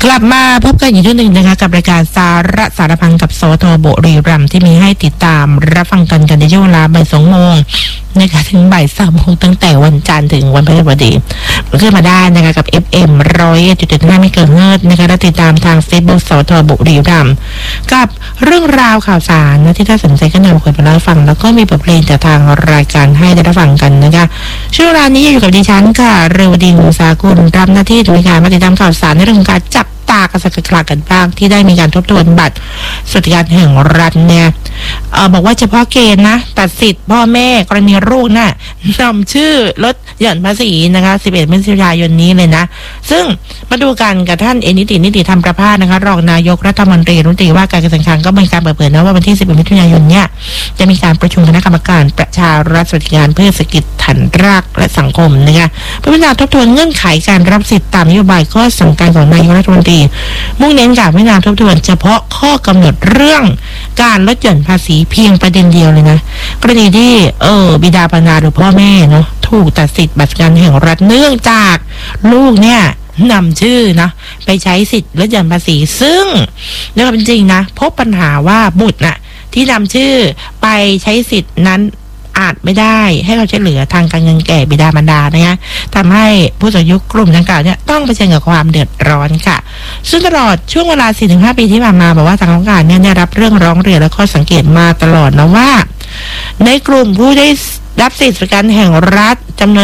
กลับมาพบกันอีกช่วงหนึ่งนะคะกับรายการสาระสารพันกับสทบุรีรัมย์ที่มีให้ติดตามรับฟังกันในช่วงเวลาบ่าย 2 โมงนะคะถึงบ่าย 3 โมงตั้งแต่วันจันทร์ถึงวันพฤหัสบดีขึ้นมาได้นะคะกับ FM 100.5 เมกะเฮิรตซ์นะคะและติดตามทาง Facebook สทบุรีรัมย์กับเรื่องราวข่าวสารนะที่ถ้าสนใจก็นำคนมาเล่าฟังแล้วก็มีบทเพลงจากทางรายการให้ได้รับฟังกันนะคะช่วงเวลานี้อยู่กับดิฉันค่ะเรวดี วงศ์สากุลรับหน้าที่ในการมาติดตามข่าวสารในเรื่องการจับตากระสับกระส่ายกันบ้างที่ได้มีการทบทวนบัตรสวัสดิการแห่งรัฐเนี่ยบอกว่าเฉพาะเกณฑ์นะตัดสิทธิ์พ่อแม่กรณีลูกน่ะนำชื่อลดหย่อนภาษีนะคะ11 พฤศจิกายนนี้เลยนะซึ่งมาดูกันกับท่านนิติธรรมประภาสนะคะรองนายกรัฐมนตรีว่าการกระทรวงการคลังก็มีการเปิดเผยนะว่าวันที่11 พฤศจิกายนเนี่ยจะมีการประชุมคณะกรรมการประชารัฐสวัสดิการเพื่อเศรษฐกิจฐานรากและสังคมนะคะเพื่อพิจารณาทบทวนเงื่อนไขการรับสิทธิ์ตามนโยบายข้อสั่งการของนายกรัฐมนตรีมุ่งเน้นการพิจารณาทบทวนเฉพาะข้อกำหนดเรื่องการลดหย่อนภาษีเพียงประเด็นเดียวเลยนะกรณีที่บิดาบรรดาหรือพ่อแม่เนาะถูกตัดสิทธิ์บัตรสวัสดิการแห่งรัฐเนื่องจากลูกเนี่ยนำชื่อนะไปใช้สิทธิ์ลดหย่อนภาษีซึ่งในความเป็นจริงนะพบปัญหาว่าบุตรน่ะที่นำชื่อไปใช้สิทธิ์นั้นอาจไม่ได้ให้เราช่วยเหลือทางการเงินแก่บิดามารดานะฮะทำให้ผู้สูงอายุกลุ่มดังกล่าวเนี่ยต้องเผชิญกับความเดือดร้อนค่ะซึ่งตลอดช่วงเวลา 4-5 ปีที่ผ่านมาบอกว่าทางการเนี่ยได้รับเรื่องร้องเรียนและข้อสังเกตมาตลอดนะว่าในกลุ่มผู้ได้รับสิทธิสวัสดิการแห่งรัฐจำนวน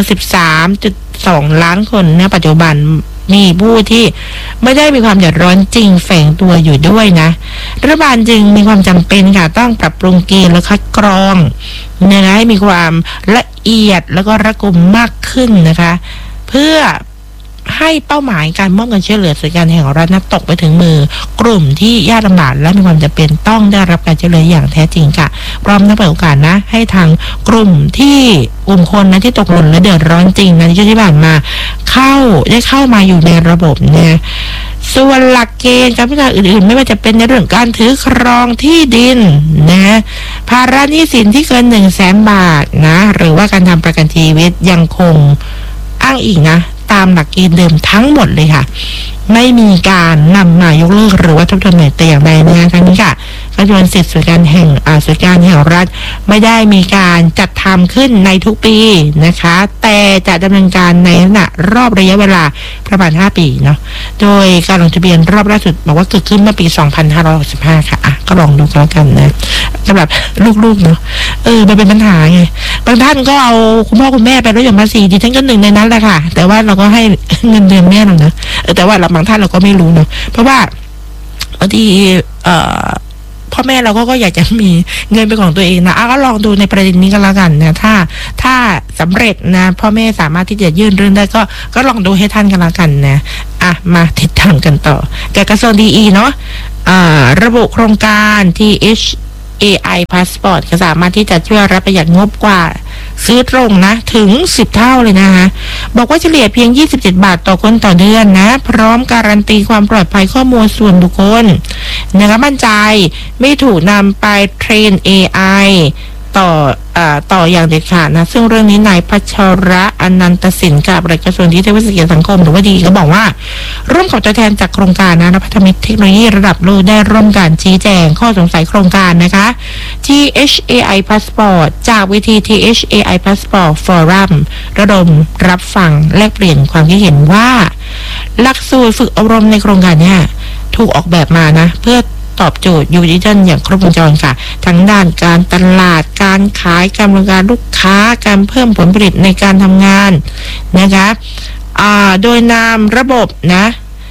13.2 ล้านคนในปัจจุบันมีผู้ที่ไม่ได้มีความเดือดร้อนจริงแฝงตัวอยู่ด้วยนะรัฐบาลจึงมีความจำเป็นค่ะต้องปรับปรุงเกณฑ์และคัดกรองให้มีความละเอียดแล้วก็รัดกุมมากขึ้นนะคะเพื่อให้เป้าหมายการมอบเงินช่วยเหลือสวัสดิการแห่งรัฐนั้นตกไปถึงมือกลุ่มที่ยากลำบากและมีความจำเป็นต้องได้รับการช่วยเหลืออย่างแท้จริงค่ะพร้อมทั้งเปิดโอกาสนะให้ทางกลุ่มคนนะที่ตกหล่นและเดือดร้อนจริงในช่วงที่ผ่านมาได้เข้ามาอยู่ในระบบเนี่ยส่วนหลักเกณฑ์การพิจารณาอื่นๆไม่ว่าจะเป็นในเรื่องการถือครองที่ดินนะภาระหนี้สินที่เกิน 100,000 บาทนะหรือว่าการทำประกันชีวิตยังคงอ้างอิงนะตามหลักเกณฑ์เดิมทั้งหมดเลยค่ะไม่มีการนำมายกเลิกหรือว่าทบทวนใหม่แต่อย่างใดในครั้งนี้ค่ะการทบทวนสิทธิสวัสดิการแห่งรัฐไม่ได้มีการจัดทำขึ้นในทุกปีนะคะแต่จะดำเนินการในรอบระยะเวลาประมาณ5 ปีเนาะโดยการลงทะเบียนรอบล่าสุดบอกว่าเกิดขึ้นเมื่อปี 2565 ค่ะก็ลองดูกันแล้วกันนะสำหรับลูกๆเนาะมันเป็นปัญหาไงบางท่านก็เอาคุณพ่อคุณแม่ไปลดหย่อนภาษีดิฉันก็หนึ่งในนั้นแหละค่ะแต่ว่าเราก็ให้เงินเดือนแม่เรานะแต่ว่าบางท่านเราก็ไม่รู้เนาะเพราะว่าบางทีพ่อแม่เราก็อยากจะมีเงินเป็นของตัวเองนะก็ลองดูในประเด็นนี้กันแล้วกันนะถ้าสำเร็จนะพ่อแม่สามารถที่จะยื่นเรื่องได้ก็ลองดูให้ท่านกันแล้วกันนะมาติดตามกันต่อกับกระทรวงดีเนาะระบุโครงการที่ AI Passport ก็สามารถที่จะช่วยรับประหยัดงบกว่าซื้อตรงนะถึง10 เท่าเลยนะคะบอกว่าเฉลี่ยเพียง27 บาทต่อคนต่อเดือนนะพร้อมการันตีความปลอดภัยข้อมูลส่วนบุคคลนะคะมั่นใจไม่ถูกนำไปเทรน AI ต่ออย่างเด็ดขาดนะซึ่งเรื่องนี้นายพัชระอนันตสินกับกระทรวงดิจิทัลเศรษฐกิจสังคมหรือว่าดีก็บอกว่าร่วมกับตัวแทนจากโครงการนะพัฒมิตรเทคโนโลยีระดับโลกได้ร่วมกันชี้แจงข้อสงสัยโครงการนะคะ THAI Passport จากวิธี THAI Passport Forum ระดมรับฟังแลกเปลี่ยนความคิดเห็นว่าหลักสูตรฝึกอบรมในโครงการเนี่ยถูกออกแบบมานะเพื่อตอบโจทย์ยูดิจิทัลอย่างครบวงจรค่ะทั้งด้านการตลาดการขายการบริการลูกค้าการเพิ่มผลผลิตในการทำงานนะคะโดยนามระบบนะ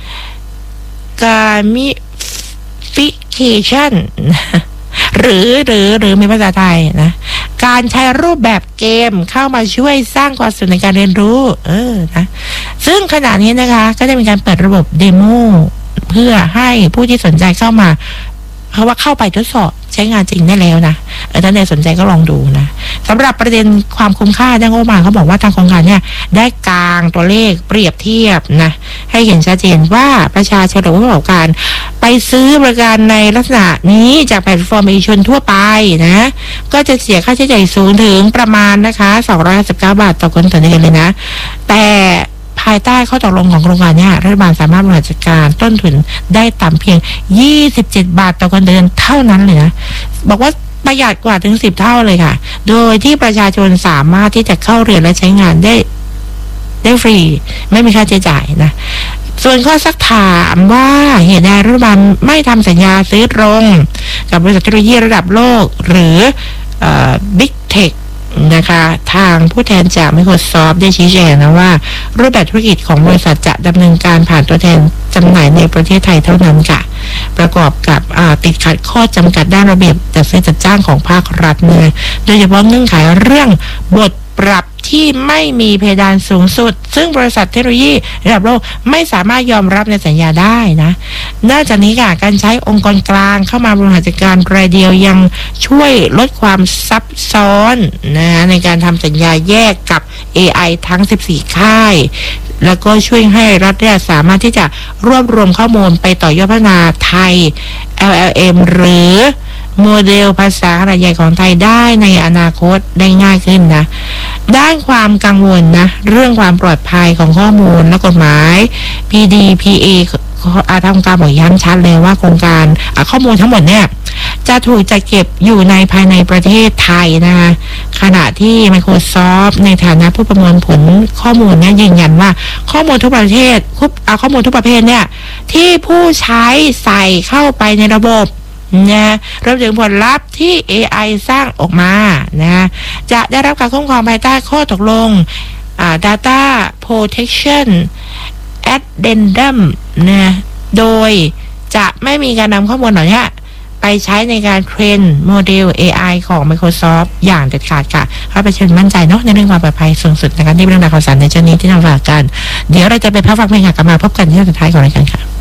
gamification หรือมีภาษาไทยนะการใช้รูปแบบเกมเข้ามาช่วยสร้างความสนุกในการเรียนรู้นะซึ่งขณะนี้นะคะก็ได้มีการเปิดระบบเดโมเพื่อให้ผู้ที่สนใจเข้ามาเพราะว่าเข้าไปทดสอบใช้งานจริงได้แล้วนะถ้าใครสนใจก็ลองดูนะสำหรับประเด็นความคุ้มค่าด้านงบประมาณเขาบอกว่าทางโครงการเนี่ยได้กางตัวเลขเปรียบเทียบนะให้เห็นชัดเจนว่าประชาชนหรือผู้ประกอบการไปซื้อบริการในลักษณะนี้จากแพลตฟอร์มเอกชนทั่วไปนะก็จะเสียค่าใช้จ่ายสูงถึงประมาณนะคะ259 บาทต่อคนต่อเดือนเลยนะแต่ภภายใต้ข้อตกลงของโครงการนี้รัฐบาลสามารถบริหารจัดการต้นทุนได้ต่ำเพียง27 บาทต่อคนเดือนเท่านั้นเลยนะบอกว่าประหยัดกว่าถึง10 เท่าเลยค่ะโดยที่ประชาชนสามารถที่จะเข้าเรียนและใช้งานได้ฟรีไม่มีค่าใช้จ่ายนะส่วนข้อซักถามว่าเหตุใดรัฐบาลไม่ทำสัญญาซื้อตรงกับบริษัทเทคโนโลยีระดับโลกหรือBig Tech นะคะทางผู้แทนจาก Microsoft ได้ชี้แจงนะว่ารูปแบบธุรกิจของบริษัทจะดำเนินการผ่านตัวแทนจำหน่ายในประเทศไทยเท่านั้นค่ะประกอบกับติดขัดข้อจำกัดด้านระเบียบจัดซื้อจัดจ้างของภาครัฐเนี่ยโดยเฉพาะเงื่อนไขเรื่องบทปรับที่ไม่มีเพดานสูงสุดซึ่งบริษัทเทคโนโลยีระดับโลกไม่สามารถยอมรับในสัญญาได้นะนอกจากนี้ค่ะการใช้องค์กรกลางเข้ามาบริหารจัดการรายเดียวยังช่วยลดความซับซ้อนนะในการทำสัญญาแยกกับ AI ทั้ง14ค่ายแล้วก็ช่วยให้รัฐเนี่ยสามารถที่จะรวบรวมข้อมูลไปต่อยอดพัฒนาไทย LLM หรือโมเดลภาษาขนาดใหญ่ของไทยได้ในอนาคตได้ง่ายขึ้นนะด้านความกังวลนะเรื่องความปลอดภัยของข้อมูลและกฎหมาย PDPA ทางการบอกย้ำชัดเลยว่าโครงการข้อมูลทั้งหมดเนี่ยจะถูกจัดเก็บอยู่ในภายในประเทศไทยนะคะขณะที่ Microsoft ในฐานะผู้ประมวลผลข้อมูลเนี่ยยืนยันว่าข้อมูลทุกประเภทข้อมูลทุกประเภทเนี่ยที่ผู้ใช้ใส่เข้าไปในระบบนะรวมถึงผลลัพธ์ที่ AI สร้างออกมานะจะได้รับการคุ้มครองภายใต้ข้อตกลงData Protection Addendum นะโดยจะไม่มีการนำข้อมูลเหล่านี้ไปใช้ในการเทรนโมเดล AI ของ Microsoft อย่างเด็ดขาดค่ะเพราะประชาชนมั่นใจเนาะในเรื่องความปลอดภัยสูงสุดในการที่เรื่องราวข่าวสารในเจ้านี้ที่นำฝากกันเดี๋ยวเราจะไปพักฟังเพลงค่ะกลับมาพบกันที่สุดท้ายของรายการค่ะ